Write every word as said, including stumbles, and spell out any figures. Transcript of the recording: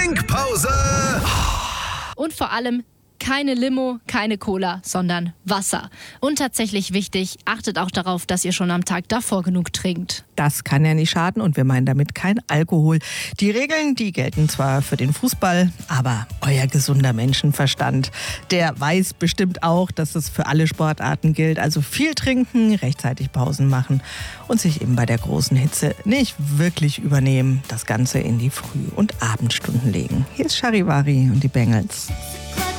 Trinkpause. Und vor allem keine Limo, keine Cola, sondern Wasser. Und tatsächlich wichtig, achtet auch darauf, dass ihr schon am Tag davor genug trinkt. Das kann ja nicht schaden und wir meinen damit kein Alkohol. Die Regeln, die gelten zwar für den Fußball, aber euer gesunder Menschenverstand, der weiß bestimmt auch, dass es für alle Sportarten gilt. Also viel trinken, rechtzeitig Pausen machen und sich eben bei der großen Hitze nicht wirklich übernehmen. Das Ganze in die Früh- und Abendstunden legen. Hier ist Charivari und die Bengals.